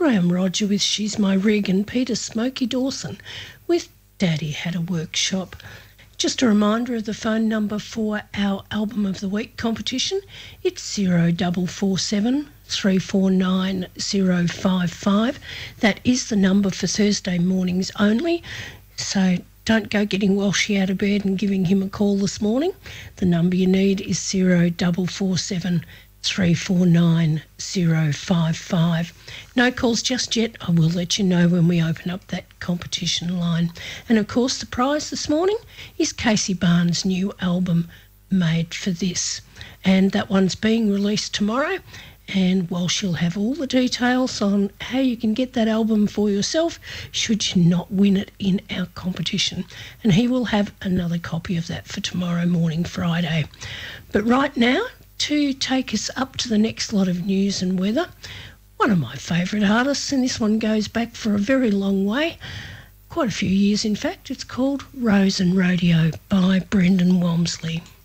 Graham Roger with She's My Rig, and Peter Smokey Dawson with Daddy Had a Workshop. Just a reminder of the phone number for our Album of the Week competition. It's 0447 349 055. That is the number for Thursday mornings only, so don't go getting Walshy out of bed and giving him a call this morning. The number you need is 0447 349 055. No calls just yet. I will let you know when we open up that competition line. And of course the prize this morning is Casey Barnes' new album, Made for This. And that one's being released tomorrow. And while she'll have all the details on how you can get that album for yourself should you not win it in our competition. And he will have another copy of that for tomorrow morning, Friday. But right now, to take us up to the next lot of news and weather, one of my favourite artists, and this one goes back for a very long way, quite a few years in fact. It's called Rose and Rodeo by Brendan Walmsley.